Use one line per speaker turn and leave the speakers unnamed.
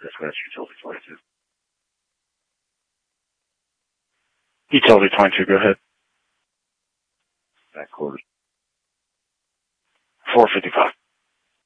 Dispatch Utility 22. Utility 22, go ahead. Back quarters. 455.